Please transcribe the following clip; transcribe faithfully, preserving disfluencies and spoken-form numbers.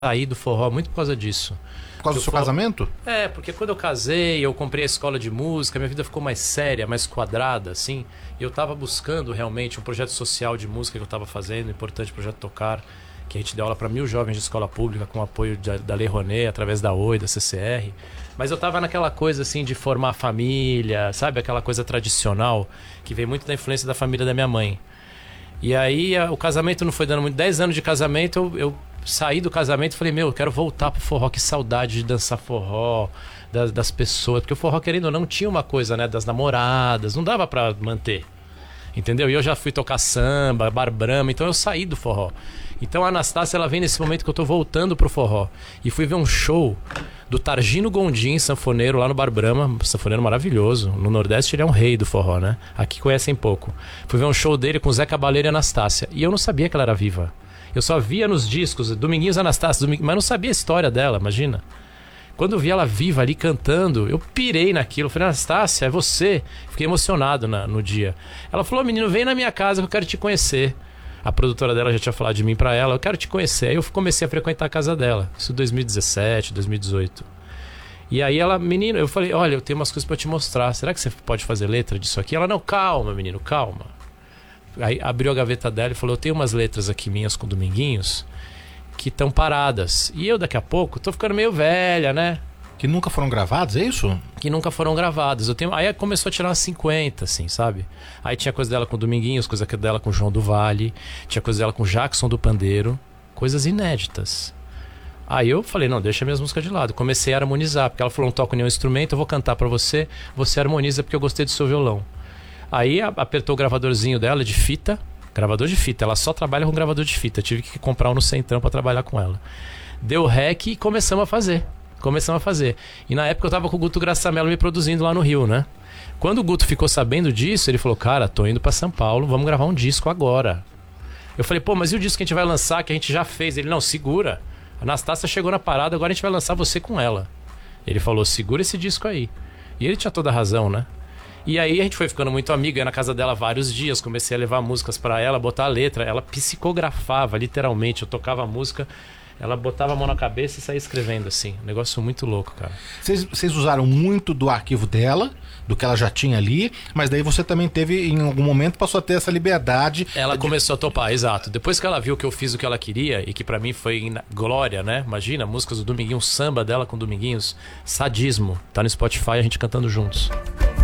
saí do forró muito por causa disso. Por causa do seu forró... casamento? É, porque quando eu casei, eu comprei a escola de música, minha vida ficou mais séria, mais quadrada, assim. E eu tava buscando realmente um projeto social de música que eu tava fazendo, um importante projeto Tocar, que a gente deu aula para mil jovens de escola pública com apoio de, da Lei Rouanet, através da O I, da C C R. Mas eu tava naquela coisa assim de formar família, sabe? Aquela coisa tradicional que vem muito da influência da família da minha mãe. E aí a, o casamento não foi dando muito. Dez anos de casamento, eu, eu saí do casamento e falei, meu, eu quero voltar pro forró, que saudade de dançar forró, das, das pessoas. Porque o forró, querendo ou não, tinha uma coisa, né, das namoradas, não dava pra manter. Entendeu? E eu já fui tocar samba, bar brama, então eu saí do forró. Então a Anastácia, ela vem nesse momento que eu tô voltando pro forró. E fui ver um show do Targino Gondim, sanfoneiro, lá no Bar Brama, sanfoneiro maravilhoso. No Nordeste ele é um rei do forró, né? Aqui conhecem pouco. Fui ver um show dele com Zé Cabaleiro e Anastácia. E eu não sabia que ela era viva. Eu só via nos discos, Dominguinhos Anastácia, Doming... mas não sabia a história dela, imagina. Quando eu vi ela viva ali cantando, eu pirei naquilo. Eu falei, Anastácia, é você? Fiquei emocionado na, no dia. Ela falou, menino, vem na minha casa que eu quero te conhecer. A produtora dela já tinha falado de mim pra ela, eu quero te conhecer. Aí eu comecei a frequentar a casa dela. Isso em dois mil e dezessete, dois mil e dezoito. E aí ela, menino, eu falei, olha, eu tenho umas coisas pra te mostrar. Será que você pode fazer letra disso aqui? Ela, não, calma, menino, calma. Aí abriu a gaveta dela e falou, eu tenho umas letras aqui minhas com Dominguinhos que estão paradas. E eu daqui a pouco tô ficando meio velha, né? Que nunca foram gravados, é isso? Que nunca foram gravadas. Eu tenho... Aí começou a tirar umas cinquenta, assim, sabe? Aí tinha coisa dela com Dominguinhos, coisa dela com João do Vale, tinha coisa dela com Jackson do Pandeiro, coisas inéditas. Aí eu falei, não, deixa minhas músicas de lado. Comecei a harmonizar, porque ela falou, não toco nenhum instrumento, eu vou cantar pra você, você harmoniza porque eu gostei do seu violão. Aí apertou o gravadorzinho dela de fita, gravador de fita, ela só trabalha com gravador de fita, tive que comprar um no Centrão pra trabalhar com ela. Deu rec e começamos a fazer. Começamos a fazer. E na época eu tava com o Guto Graçamelo me produzindo lá no Rio, né? Quando o Guto ficou sabendo disso, ele falou, cara, tô indo pra São Paulo, vamos gravar um disco agora. Eu falei, pô, mas e o disco que a gente vai lançar, que a gente já fez? Ele, não, segura. A Anastácia chegou na parada, agora a gente vai lançar você com ela. Ele falou, segura esse disco aí. E ele tinha toda a razão, né? E aí a gente foi ficando muito amigo, ia na casa dela vários dias, comecei a levar músicas pra ela, botar a letra, ela psicografava, literalmente, eu tocava a música, ela botava a mão na cabeça e saía escrevendo assim, um negócio muito louco, cara. Vocês usaram muito do arquivo dela, do que ela já tinha ali, mas daí você também teve, em algum momento, passou a ter essa liberdade. Ela de... começou a topar, exato. Depois que ela viu que eu fiz o que ela queria, e que pra mim foi glória, né? Imagina, músicas do Dominguinhos, samba dela com Dominguinhos, Sadismo, tá no Spotify, a gente cantando juntos.